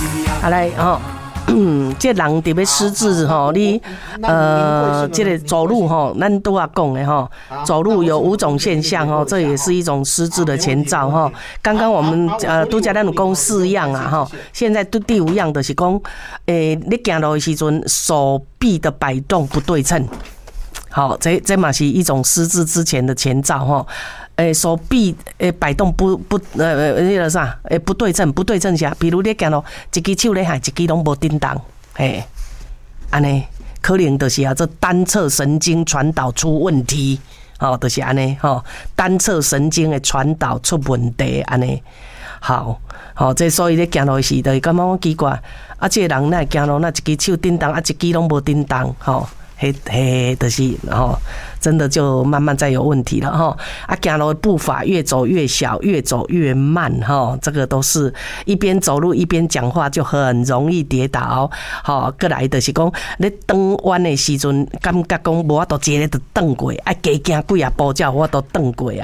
啊来吼。这人特别失智吼，你这个走路吼，咱都要讲的吼，走路有5种现象吼，这也是一种失智的前兆吼。刚刚我们拄则咱有讲4样啊吼，现在第5样就是讲，你行路的时阵手臂的摆动不对称，好，这嘛是一种失智之前的前兆吼。手臂摆动那个啥不对称下，比如你行路一只手咧喊，一只拢无叮当，嘿，安尼可能就是这单侧神经传导出问题，哦，就是安尼吼，单侧神经的传导出问题安尼，好，这所以咧行路时就感觉奇怪，啊，这个人哪会行路那一只手叮当，啊，一只拢无叮当，吼。嘿，就是真的就慢慢再有问题了哈。啊，走路步伐越走越小，越走越慢哈，这个都是一边走路一边讲话就很容易跌倒。好，过来就是讲，你转弯的时阵，感觉讲无法度一个就转过，啊，加行几啊步才有法度转过啊。